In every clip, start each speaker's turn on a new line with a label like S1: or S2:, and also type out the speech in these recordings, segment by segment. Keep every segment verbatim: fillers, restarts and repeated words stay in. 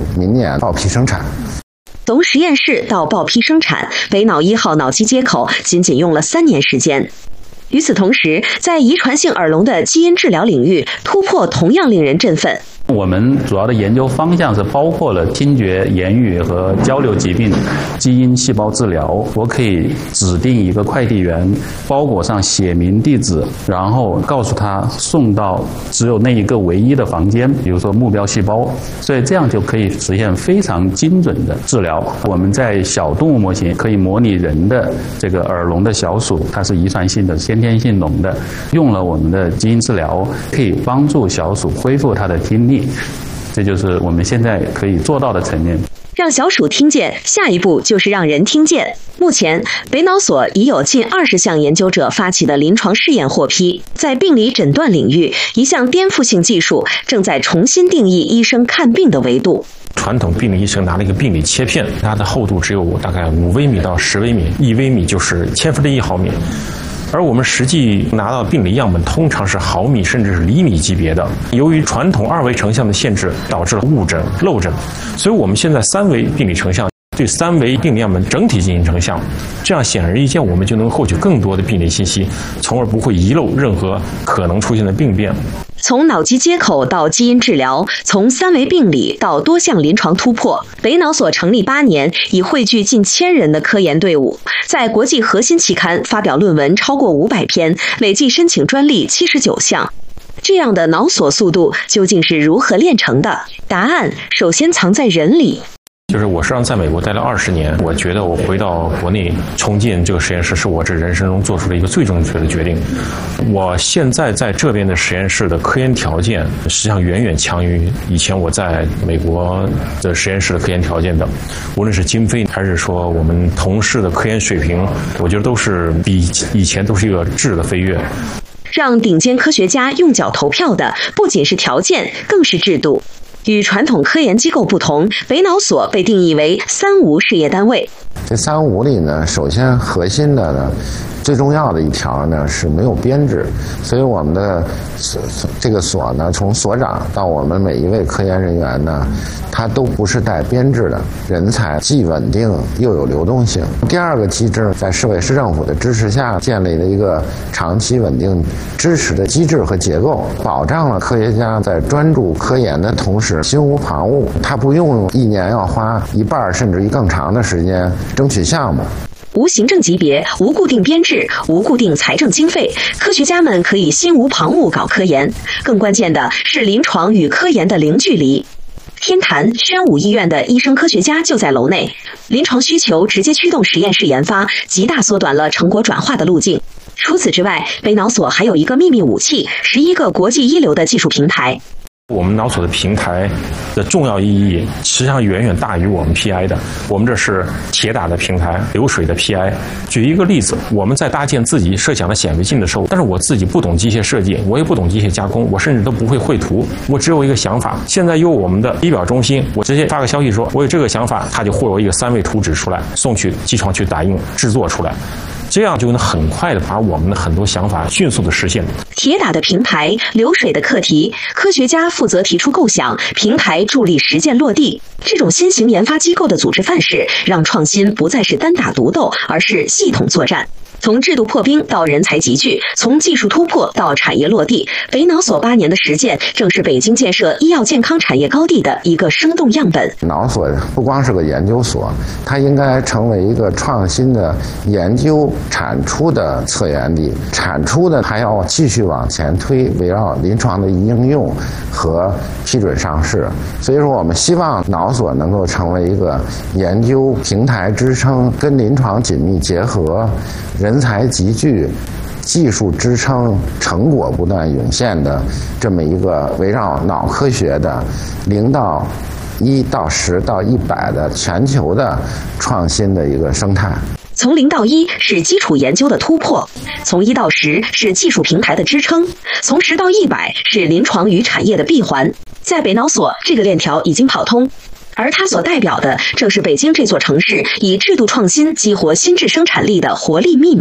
S1: 明年报批生产。
S2: 从实验室到报批生产，北脑一号脑机接口仅仅用了三年时间。与此同时，在遗传性耳聋的基因治疗领域，突破同样令人振奋。
S3: 我们主要的研究方向是包括了听觉、言语和交流疾病基因细胞治疗。我可以指定一个快递员，包裹上写明地址，然后告诉他送到只有那一个唯一的房间，比如说目标细胞，所以这样就可以实现非常精准的治疗。我们在小动物模型可以模拟人的这个耳聋的小鼠，它是遗传性的先天性聋的，用了我们的基因治疗，可以帮助小鼠恢复它的听力。这就是我们现在可以做到的层面。
S2: 让小鼠听见，下一步就是让人听见。目前，北脑所已有近二十项研究者发起的临床试验获批。在病理诊断领域，一项颠覆性技术正在重新定义医生看病的维度。
S4: 传统病理医生拿了一个病理切片，它的厚度只有大概五微米到十微米，一微米就是千分之一毫米。而我们实际拿到病理样本通常是毫米甚至是厘米级别的，由于传统二维成像的限制，导致了误诊漏诊，所以我们现在三维病理成像对三维病理样本整体进行成像，这样显而易见，我们就能获取更多的病理信息，从而不会遗漏任何可能出现的病变。
S2: 从脑机接口到基因治疗，从三维病理到多项临床突破，北脑所成立八年，已汇聚近千人的科研队伍，在国际核心期刊发表论文超过五百篇，累计申请专利七十九项。这样的脑锁速度究竟是如何炼成的？答案首先藏在人里。
S4: 就是我实际上在美国待了二十年，我觉得我回到国内重建这个实验室是我这人生中做出的一个最正确的决定。我现在在这边的实验室的科研条件实际上远远强于以前我在美国的实验室的科研条件的，无论是经费还是说我们同事的科研水平，我觉得都是比以前都是一个质的飞跃。
S2: 让顶尖科学家用脚投票的不仅是条件，更是制度。与传统科研机构不同，北脑所被定义为三无事业单位。
S1: 这三无里呢，首先核心的呢，最重要的一条呢是没有编制，所以我们的这个所呢，从所长到我们每一位科研人员呢，他都不是带编制的，人才既稳定又有流动性。第二个机制，在市委市政府的支持下建立了一个长期稳定支持的机制和结构，保障了科学家在专注科研的同时心无旁骛，他不用一年要花一半甚至于更长的时间争取项目。
S2: 无行政级别，无固定编制，无固定财政经费，科学家们可以心无旁骛搞科研。更关键的是临床与科研的零距离。天坛宣武医院的医生科学家就在楼内，临床需求直接驱动实验室研发，极大缩短了成果转化的路径。除此之外，北脑所还有一个秘密武器，十一个国际一流的技术平台。
S4: 我们脑所的平台的重要意义实际上远远大于我们 P I 的。我们这是铁打的平台，流水的 P I。举一个例子，我们在搭建自己设想的显微镜的时候，但是我自己不懂机械设计，我也不懂机械加工，我甚至都不会绘图，我只有一个想法。现在由我们的仪表中心，我直接发个消息说我有这个想法，它就会有一个三维图纸出来，送去机床去打印制作出来。这样就能很快的把我们的很多想法迅速的实现。
S2: 铁打的平台，流水的课题，科学家负责提出构想，平台助力实践落地。这种新型研发机构的组织范式，让创新不再是单打独斗，而是系统作战。从制度破冰到人才集聚，从技术突破到产业落地，北脑所八年的实践，正是北京建设医药健康产业高地的一个生动样本。
S1: 脑所不光是个研究所，它应该成为一个创新的研究产出的策源地，产出的还要继续往前推，围绕临床的应用和批准上市。所以说，我们希望脑所能够成为一个研究平台支撑，跟临床紧密结合，人才集聚，技术支撑，成果不断涌现的这么一个围绕脑科学的零到一到十到一百的全球的创新的一个生态。
S2: 从零到一是基础研究的突破，从一到十是技术平台的支撑，从十到一百是临床与产业的闭环。在北脑所，这个链条已经跑通。而它所代表的，正是北京这座城市以制度创新激活新质生产力的活力密码。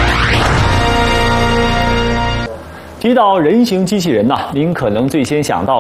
S5: 提到人形机器人呐、啊，您可能最先想到